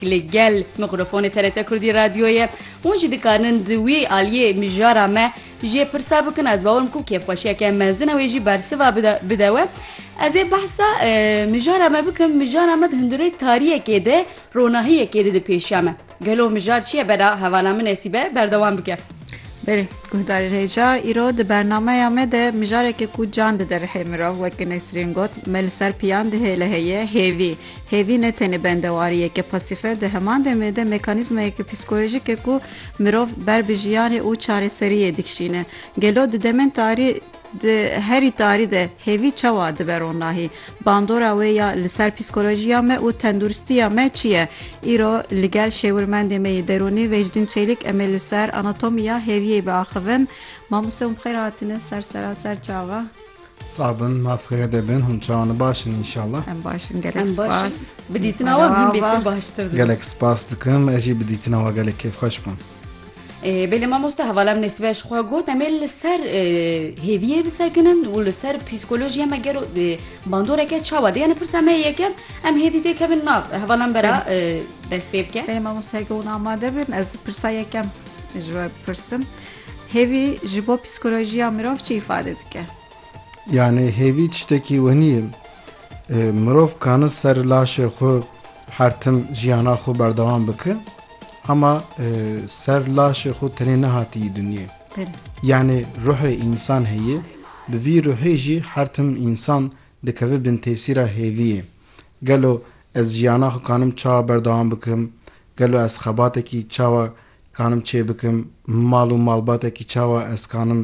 لگل میکروفون TRT کردی رادیویه اونجی دکارن دوی آلیه مجارا ما جه پرسا بکن از باورم کو که خوشیه که مزدن ویجی برسه و بدوه از بحثا مجارا ما بکن مجارا ما هندوره تاریه که ده روناهیه که ده پیشامه گلو مجار چیه برا حوالا من نسیبه بردوام بکن بله گهداری رجا ایرو ده برنامه یامه ده مجاره که کو جان ده در همراه وکی نسرین گوت مل سر پیان ده هیله هیوی نه تنی بندواریه که پاسیفه ده همان ده میده مکانیزمه که پسیکولوژیکه کو مروف بر بجیان او چاره سریه دکشینه گلو ده دمن تاری ده هری تاری ده هیوی چوا ده بروناهی باندورا و یا لسر پسیکولوژیا me او تندرستی me چیه ایرو لگل شورمند می درونی وجدین چیلیک امل سر آناتومیا هیوی به آخوان ما مسلم خیر هاتینه سر چاوا صابن ما فخر دبن هم چاوانه باشن انشالله هم باشن گلک سپاس بدیتن آوا هم بیتر باشتر گلک سپاس دکم اجی بدیتن آوا گلک کیف خوش بون بله ما مسته حوالا من نسبش خواه گوت امل سر هیویه بسکنن و سر پسیکولوژی هم اگر باندوره که چاوا ده یعنی پرسامه یکم ام هیدیده که بین ناب حوالا برا دست بیب که بله ما مسته گون آماده بیم از پرسا یکم جواب پرسم هیوی جبو پسیکولوژی مروف چی ifade دکه؟ yani hevi tiştekî wenî mirov kanı ser laşê xwe hertim jiyana xwe berdewam bike ama ser laşê xwe tenê nehatî dunyê yani ruhê însan heye bi vî ruhê jî hertim însan dikeve bin tesîra hêviyê gelo ez jiyana xwe kanim çawa berdewam bikim gelo ez xebatekî çawa kanim çê bikim mal û malbatekî çawa ez kanim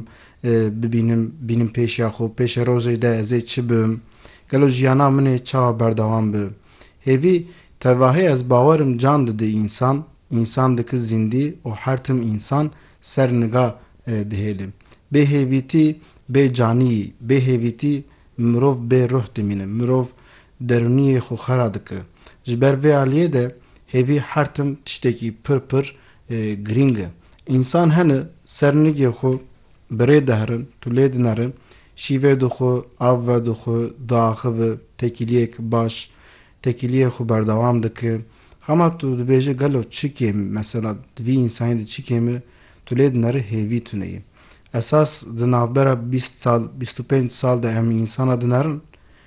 bibînim pêşiya xwe pêşa rojê de ez ê çi bim gelo jiyana min ê çawa berdewam bi hêvî tevahî ez bawerim can dide însan dike zindî û her tim însan ser niga dihêlin bê hêvîtî bê caniyî bê hêvîtî mirov bê ruh dimîne mirov derûniyê xwe xera dike ji ber vê aliyê de hêvî her tim tiştekî pir girîng e însan hene sernigê xwe birê deherin tu lê dinerin şîvê dixwe av vedixwe diaxive tekîliyek baş tekîliyê xwe berdewam dike hema tu dibêje gelo çi kêm mesela vî însanî de çi kêm tu lê dinere hêvî tuneyê esas di navbera 20 sal 25 sal de em însana dinerin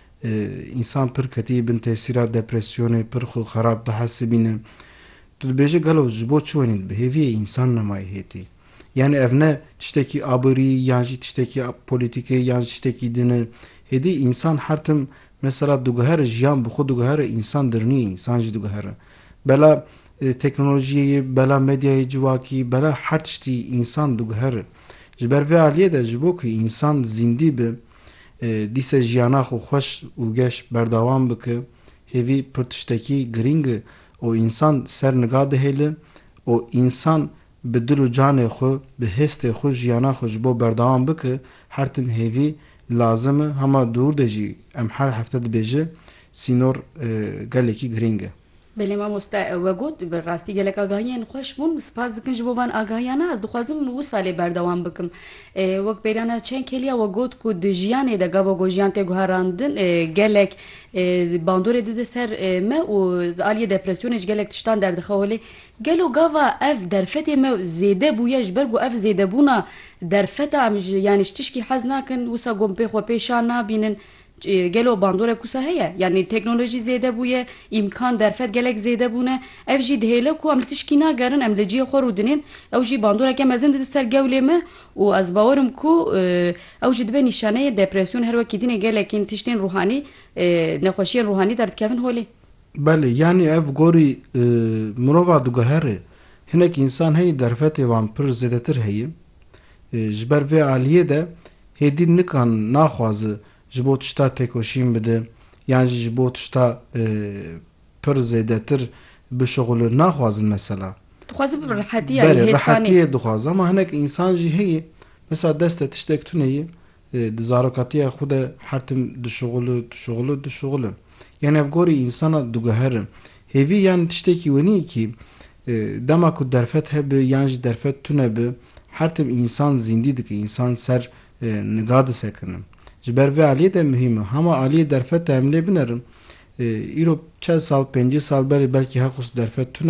însan pir ketî bin tesîra depresyonê pir xwe xerab dihesibîne tu dibêje gelo ji bo çi wenî dibe hêviyê însan nemayê hêtî yani ev ne tiştekî aborî yan jî tiştekî polîtîkê yan jî tiştekî dine hêdî însan her tim mesela diguhere jiyan bi xwe diguhere însan dirnî însan jî diguhere bela teknolojiyê bela medyayê civakî bela her tiştî însan diguhere ji ber vê aliyê de ji bo ku însan zindî bi dîse jiyana xwe xweş û geş berdewam bike hêvî pir tiştekî girîng e û însan ser niga dihêle û însan bi dil û canê xwe bi hestê xwe jiyana xwe ji bo berdewam bike her tim hêvî lazim e hema dûr de jî em her hefte dibêje sînor gelekî girîng e بله ما مسته و گوت بر راستی گلک آگاهیان خوش بون سپاس دکن جبو وان آگاهیانه از دخوازم و سالی بردوام بکم وقت بیرانه چند کلیا و گوت کو دجیانه ده گاوا گوجیان ته گهراندن گلک باندوره ده سر ما و عالی دپرسیونش گلک تشتان در دخوله گلو گاوا اف درفت ما زیده بویش برگو اف زیده بونا درفت ام یعنی تشکی حزناکن وسا گم په خو پیشان نبینن گلو باندوره کوسه هيا يعني تكنولوژي زياده بويه امكان درفت گلك زياده بونه اف جي دهله کو ام تشكينا گرن ام لجي خورودنين او جي باندوره كما زند دستر گولمه و از باورم کو او جي دبه نشانه دپرسيون هر وقت دين گلك تشتين روحاني نخوشي روحاني درد كفن هولي بله yani ev gori mirova dugahare hinek insan hey derfetê wan pir zêdetir heye ji ber vê aliyê de hêdî nikan naxwaze ji bo tişta têkoşîn bide yan jî ji bo tişta pir zêdetir bişuxulî naxwazin mesela dixwazim rehetî yani rehetiyê dixwaz ama hinek însan jî heye mesela deste tiştek tuneyê di zarokatiya xwe de her tim dişuxulî yani ev gorî însana diguherin hêvî yan tiştekî wenî kî dema ku derfet hebe yan jî derfet tune bi her tim însan zindî dike însan ser niga disekinin ji ber vê aliyê de mühim e hema aliyê derfet em lê binerin îro 4 sal 5 sal berî belkî heqûs derfet tune